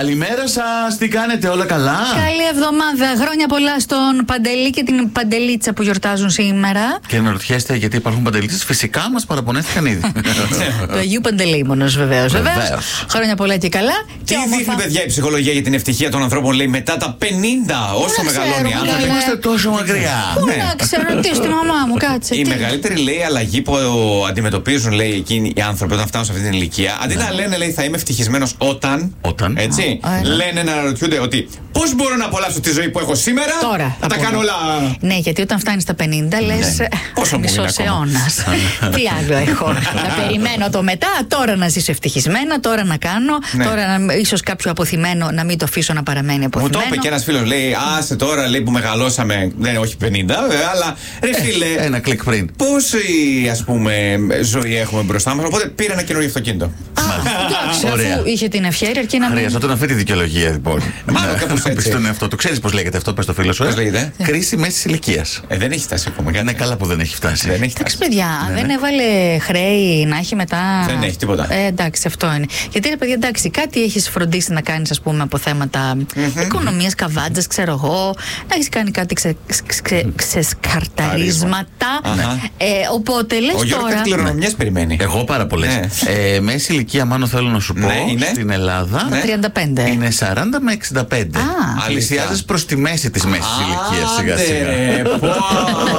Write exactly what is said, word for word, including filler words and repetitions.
Καλημέρα σας, τι κάνετε, όλα καλά? Καλή εβδομάδα. Χρόνια πολλά στον Παντελή και την Παντελίτσα που γιορτάζουν σήμερα. Και να ρωτιέστε γιατί υπάρχουν παντελίτσες. Φυσικά μας παραπονέθηκαν ήδη. Το Αγίου Παντελεήμονος, βεβαίως. Χρόνια πολλά και καλά. Τι δείχνει, παιδιά, η ψυχολογία για την ευτυχία των ανθρώπων, λέει, μετά τα πενήντα, όσο μεγαλώνει οι άνθρωποι. Δεν είμαστε τόσο μακριά. Πού να ξέρω, τι στη μαμά μου, κάτσε. Η μεγαλύτερη, λέει, αλλαγή που αντιμετωπίζουν, λέει, εκείνοι οι άνθρωποι όταν φτάνουν σε αυτή την ηλικία, αντί να λένε, λέει, θα είμαι ευτυχισμένος όταν. Όταν. Έτσι. Λένε να ρωτιούνται ότι πώς μπορώ να απολαύσω τη ζωή που έχω σήμερα. Τώρα. Θα τα κάνω όλα. Ναι, γιατί όταν φτάνεις στα πενήντα λες. Πόσο μου είναι μισός ακόμα. αιώνας. Τι άλλο έχω. Να περιμένω το μετά, τώρα να ζήσω ευτυχισμένα, τώρα να κάνω. Τώρα να, ίσως κάποιο αποθυμένο να μην το αφήσω να παραμένει αποθυμένο. Μου το είπε και ένας φίλος, λέει, άσε τώρα, λέει, που μεγαλώσαμε. Δεν, όχι πενήντα, βέβαια, αλλά ρε φίλε. Ένα κλικ πριν. Πόση, ας πούμε, ζωή έχουμε μπροστά μας. Οπότε πήρα ένα καινούργιο αυτοκίνητο. Εντάξει, αφού είχε την ευχαίρεια αρκεί να μην. Χρειαζόταν αυτή τη δικαιολογία, λοιπόν. Μάλλον κάπως έτσι. Στον εαυτό του. Ξέρεις πώς λέγεται αυτό, πες το φίλο σου. Πώς λέγεται? Κρίση μέσης ηλικίας. Ε, δεν έχει φτάσει ακόμα. Είναι καλά που δεν έχει φτάσει. Δεν έχει Εντάξει, φτάσει. παιδιά, δεν έβαλε χρέη να έχει μετά. Δεν έχει τίποτα. Ε, εντάξει, αυτό είναι. Γιατί ρε παιδιά, εντάξει, κάτι έχει φροντίσει να κάνει, α πούμε, από θέματα mm-hmm. οικονομία, καβάντζα, ξέρω εγώ. Να έχει κάνει κάτι ξε, ξε, ξεσκαρταρίσματα. Ε, οπότε λε τώρα. Ο Γιώργος κάτι κληρονομιές περιμένει. Εγώ πάρα πολλές. Ναι. Ε, μέση ηλικία, μάλλον θέλω να σου πω, Ναι, είναι. στην Ελλάδα. Ναι. τριάντα πέντε. Είναι σαράντα με εξήντα πέντε. Α. Πλησιάζεις προς τη μέση της μέσης ηλικίας, σιγά σιγά.